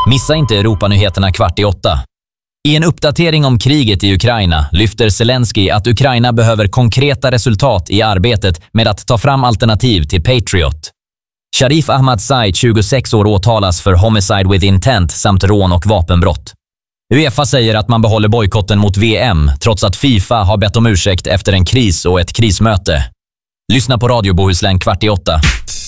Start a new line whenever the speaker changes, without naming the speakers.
Missa inte Europanyheterna 7:15. I en uppdatering om kriget i Ukraina lyfter Zelensky att Ukraina behöver konkreta resultat i arbetet med att ta fram alternativ till Patriot. Sharif Ahmadzai, 26 år, åtalas för homicide with intent samt rån och vapenbrott. UEFA säger att man behåller bojkotten mot VM trots att FIFA har bett om ursäkt efter en kris och ett krismöte. Lyssna på Radio Bohuslän 7:15.